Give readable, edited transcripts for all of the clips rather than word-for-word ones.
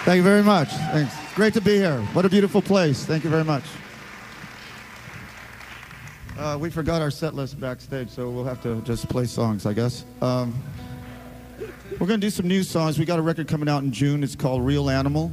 Thank you very much. Thanks. It's great to be here. What a beautiful place. Thank you very much. We forgot our set list backstage, so we'll have to just play songs, I guess. We're going to do some new songs. We got a record coming out in June. It's called Real Animal.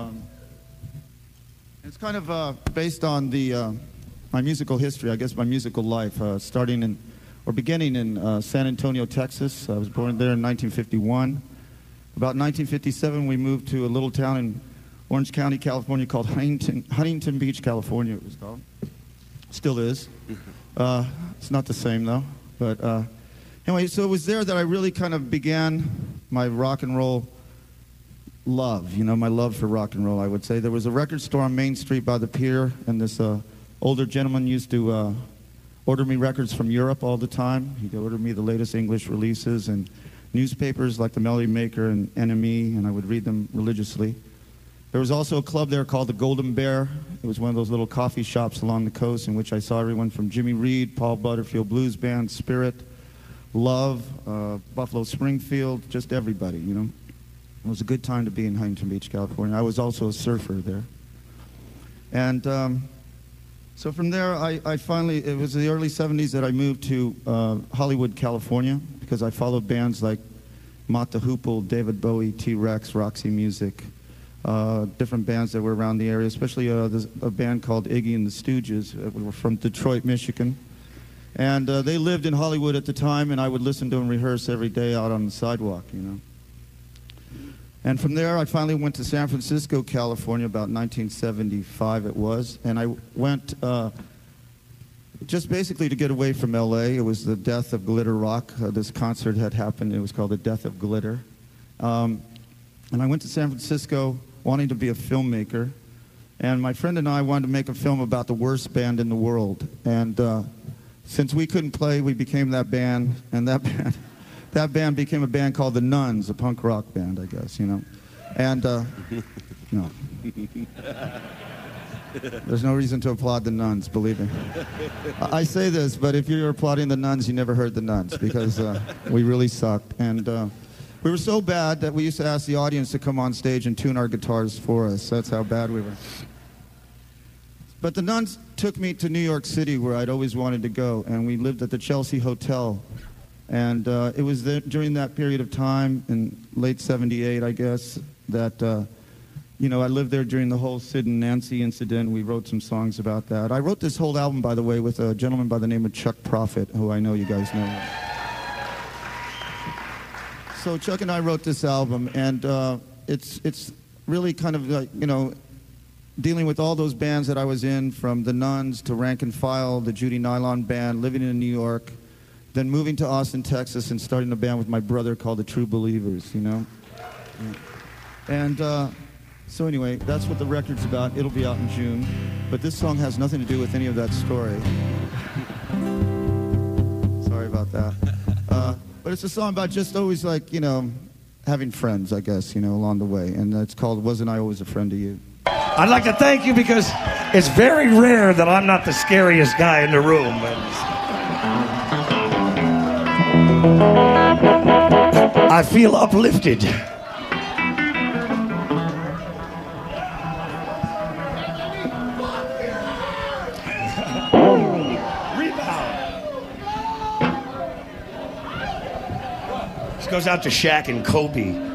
It's kind of based on my musical history, I guess my musical life, beginning in San Antonio, Texas. I was born there in 1951. About 1957, we moved to a little town in Orange County, California called Huntington Beach, California, it was called. Still is. It's not the same, though. But anyway, so it was there that I really kind of began my rock and roll love, my love for rock and roll, I would say. There was a record store on Main Street by the pier, and this older gentleman used to order me records from Europe all the time. He'd order me the latest English releases and newspapers like the Melody Maker and NME, and I would read them religiously. There was also a club there called the Golden Bear. It was one of those little coffee shops along the coast in which I saw everyone from Jimmy Reed, Paul Butterfield Blues Band, Spirit, Love, Buffalo Springfield, just everybody, It was a good time to be in Huntington Beach, California. I was also a surfer there. And so from there, I finally, it was the early 70s that I moved to Hollywood, California, because I followed bands like Mott the Hoople, David Bowie, T-Rex, Roxy Music, different bands that were around the area, especially a band called Iggy and the Stooges. We were from Detroit, Michigan. And they lived in Hollywood at the time, and I would listen to them rehearse every day out on the sidewalk, And from there, I finally went to San Francisco, California, about 1975 it was. And I went just basically to get away from L.A. It was the death of Glitter Rock. This concert had happened. It was called The Death of Glitter. And I went to San Francisco wanting to be a filmmaker. And my friend and I wanted to make a film about the worst band in the world. And since we couldn't play, we became that band. And that band became a band called The Nuns, a punk rock band, I guess, And, no. There's no reason to applaud the Nuns, believe me. I say this, but if you're applauding the Nuns, you never heard the Nuns, because we really sucked. And we were so bad that we used to ask the audience to come on stage and tune our guitars for us. That's how bad we were. But the Nuns took me to New York City, where I'd always wanted to go, and we lived at the Chelsea Hotel. And it was during that period of time, in late 78, I guess, that, I lived there during the whole Sid and Nancy incident. We wrote some songs about that. I wrote this whole album, by the way, with a gentleman by the name of Chuck Prophet, who I know you guys know. So Chuck and I wrote this album, and it's really kind of like, dealing with all those bands that I was in, from the Nuns to Rank and File, the Judy Nylon Band, living in New York, then moving to Austin, Texas, and starting a band with my brother called the True Believers, Yeah. And so anyway, that's what the record's about. It'll be out in June. But this song has nothing to do with any of that story. Sorry about that. But it's a song about just always, like, having friends, I guess, along the way. And it's called Wasn't I Always a Friend to You? I'd like to thank you, because it's very rare that I'm not the scariest guy in the room. I feel uplifted. Rebound. This goes out to Shaq and Kobe.